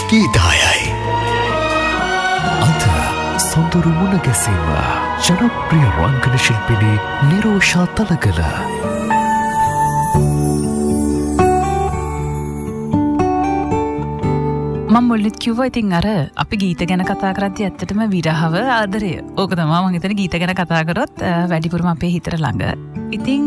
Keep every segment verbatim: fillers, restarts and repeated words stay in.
ගීතායයි. අද සොඳුරු මුණ ගැසීම ජනප්‍රිය රංගන ශිල්පිනී නිරෝෂා තලගල. මම මුලින්ම කිව්වා ඉතින් අර අපි ගීත ගැන කතා කරද්දී ඇත්තටම විරහව ආදරය. ඕක තමයි මම හිතන්නේ ගීත ගැන කතා කරොත් වැඩිපුරම අපේ හිතට ළඟ. ඉතින්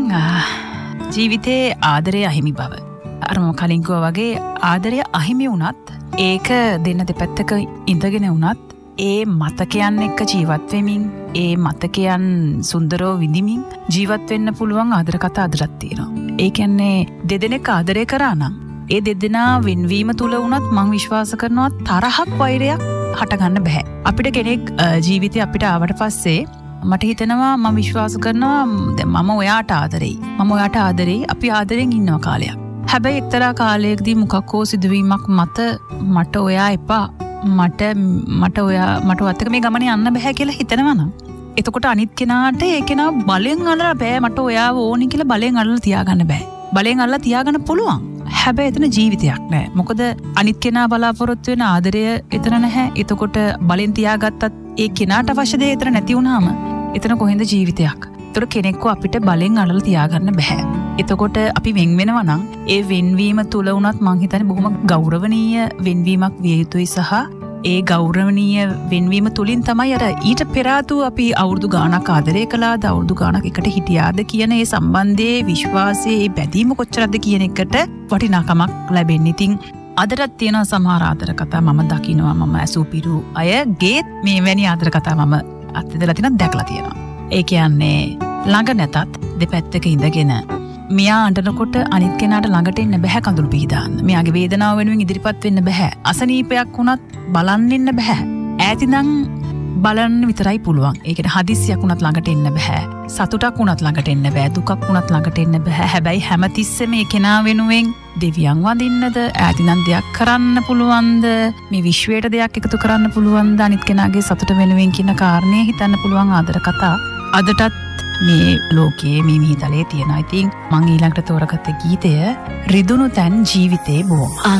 ජීවිතේ ආදරය අහිමි බව. අර මම කලින් කිව්වා වගේ ආදරය අහිමි වුණත් ඒක දෙන්න දෙපැත්තක ඉඳගෙන වුණත් ඒ මතකයන් එක්ක ජීවත් වෙමින් ඒ මතකයන් සුන්දරව විඳිමින් ජීවත් වෙන්න පුළුවන් ආදර කතා අදටත් තියෙනවා. ඒ කියන්නේ දෙදෙනෙක් ආදරය කරා නම් ඒ දෙදෙනා වෙන්වීම තුල වුණත් මම විශ්වාස කරනවා තරහක් වෛරයක් හටගන්න බෑ. අපිට කෙනෙක් ජීවිතේ අපිට ආවට පස්සේ මට හිතෙනවා මම විශ්වාස කරනවා දැන් මම ඔයාට ආදරෙයි. මම ඔයාට ආදරෙයි. අපි ආදරෙන් ඉන්නවා කාලයක්. හැබැයි එක්තරා කාලයකදී මොකක් හෝ සිදුවීමක් මත මට ඔයා එපා. මට මට ඔයා මට ඔයත් එක්ක මේ ගමනේ යන්න බෑ කියලා හිතනවා නම් එතකොට අනිත් කෙනාට ඒ කෙනා බලෙන් අල්ලලා බෑ මට ඔයාව ඕනි කියලා බලෙන් අල්ලලා තියාගන්න බෑ. බලෙන් අල්ලලා තියාගන්න පුළුවන්. හැබැයි එතන ජීවිතයක් නෑ. මොකද අනිත් කෙනා බලාපොරොත්තු වෙන ආදරය එතන නැහැ. එතකොට බලෙන් තියාගත්තත් ඒ කෙනාට අවශ්‍ය දේ එතන නැති වුනහම එතන කොහෙන්ද ජීවිතයක්? ඒතර කෙනෙක්ව අපිට බලෙන් අල්ලලා තියාගන්න බෑ. එතකොට අපි වෙන් වෙනවා නම් ඒ වෙන්වීම තුල වුණත් මං හිතන්නේ බොහොම ගෞරවනීය වෙන්වීමක් විය යුතුයි සහ ඒ ගෞරවනීය වෙන්වීම තුලින් තමයි අර ඊට පෙර ආතු අපි අවුරුදු ගාණක් ආදරය කළාද අවුරුදු ගාණක් එකට හිටියාද කියන ඒ සම්බන්ධයේ විශ්වාසයේ ඒ බැඳීම කොච්චරද කියන එකට වටිනාකමක් ලැබෙන්නේ. ඉතින් අදටත් තියෙන සමහර ආදර කතා මම දකිනවා මම ඇසුපිරු අයගේ මේ වැනි ආදර කතා මම අත්දැකලා තියෙනවා දැකලා තියෙනවා. ඒ කියන්නේ ළඟ නැතත් දෙපැත්තක ඉඳගෙන මෙයා අඬනකොට අනිත් කෙනාට ළඟට එන්න බෑ කඳුළු පිහදාන්න. මෙයාගේ වේදනාව වෙනුවෙන් ඉදිරිපත් වෙන්න බෑ. අසනීපයක් වුණත් බලන්න ඉන්න බෑ. ඈතින්නම් බලන්න විතරයි පුළුවන්. ඒ කියන්නේ හදිස්සියක් වුණත් ළඟට එන්න බෑ. සතුටක් වුණත් ළඟට එන්න බෑ. දුකක් වුණත් ළඟට එන්න බෑ. හැබැයි හැමතිස්සෙම මේ කෙනා වෙනුවෙන් දෙවියන් වඳින්නද ඈතින්නම් දෙයක් කරන්න පුළුවන්ද? මේ විශ්වයට දෙයක් එකතු කරන්න පුළුවන්ද? අනිත් කෙනාගේ සතුට වෙනුවෙන් කියන කාරණේ හිතන්න පුළුවන් ආදර කතා අදටත් මේ ලෝකයේ මේ මිහිතලේ තියෙනවා. ඉතින් මං ඊළඟට තෝරගත්ත ගීතය රිදුණු තැන් ජීවිතේ බොහොම